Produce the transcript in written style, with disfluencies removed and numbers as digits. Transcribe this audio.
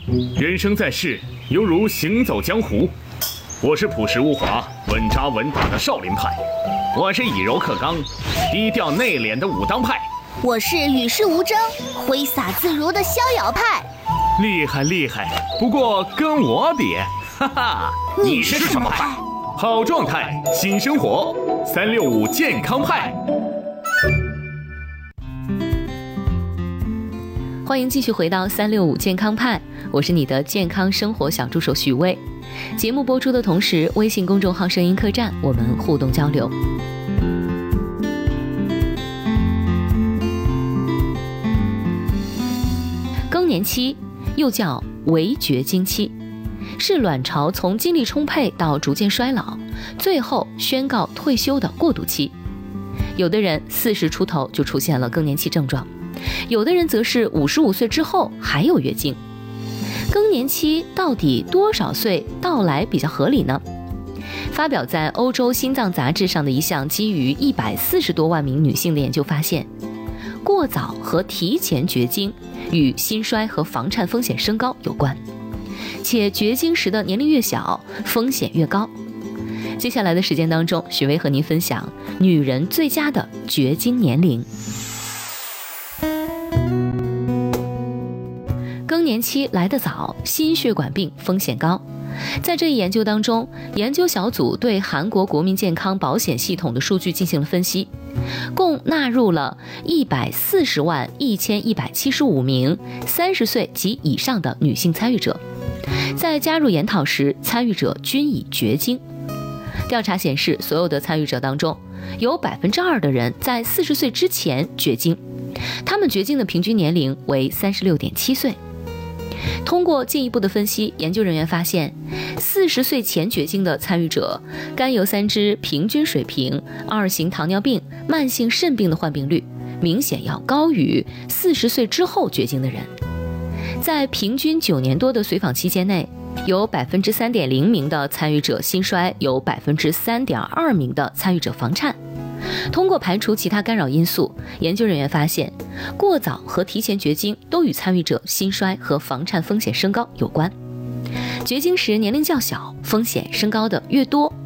人生在世，犹如行走江湖。我是朴实无华、稳扎稳打的少林派，我是以柔克刚、低调内敛的武当派， 我是与世无争、挥洒自如的逍遥派。 厉害厉害，不过跟我比，哈哈， 你是什么派？ 好状态，新生活，365健康派。 欢迎继续回到365健康派，我是你的健康生活小助手许巍。节目播出的同时，微信公众号声音客栈我们互动交流。更年期又叫围绝经期，是卵巢从精力充沛到逐渐衰老，最后宣告退休的过渡期。有的人40出头就出现了更年期症状，有的人则是55岁之后还有月经。更年期到底多少岁到来比较合理呢？发表在欧洲心脏杂志上的一项基于140多万名女性的研究发现，过早和提前绝经与心衰和房颤风险升高有关，且绝经时的年龄越小，风险越高。接下来的时间当中，许巍和您分享女人最佳的绝经年龄。更年期来得早，心血管病风险高。在这一研究当中，研究小组对韩国国民健康保险系统的数据进行了分析，共纳入了140万1175名30岁及以上的女性参与者。在加入研讨时，参与者均已绝经。调查显示，所有的参与者当中，有2%的人在40岁之前绝经，他们绝经的平均年龄为36.7岁。通过进一步的分析，研究人员发现，40岁前绝经的参与者，甘油三酯平均水平、2型糖尿病、慢性肾病的患病率明显要高于40岁之后绝经的人。在平均9年多的随访期间内，有3.0%名的参与者心衰，有3.2%名的参与者房颤。通过排除其他干扰因素，研究人员发现，过早和提前绝经都与参与者心衰和房颤风险升高有关。绝经时年龄较小，风险升高的越多，